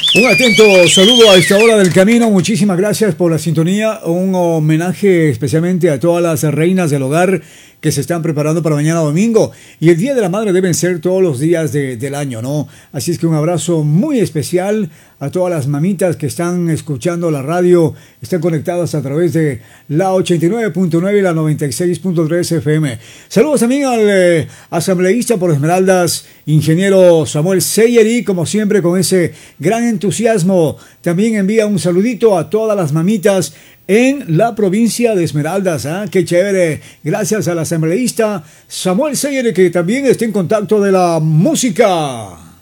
Un atento saludo a esta hora del camino. Muchísimas gracias por la sintonía. Un homenaje especialmente a todas las reinas del hogar que se están preparando para mañana domingo. Y el Día de la Madre deben ser todos los días del año, ¿no? Así es que un abrazo muy especial a todas las mamitas que están escuchando la radio, están conectadas a través de la 89.9 y la 96.3 FM. Saludos también al asambleísta por Esmeraldas, ingeniero Samuel Seyeri, como siempre con ese gran entusiasmo. También envía un saludito a todas las mamitas en la provincia de Esmeraldas. ¡Qué chévere! Gracias al asambleísta Samuel Seyeri, que también está en contacto de la música.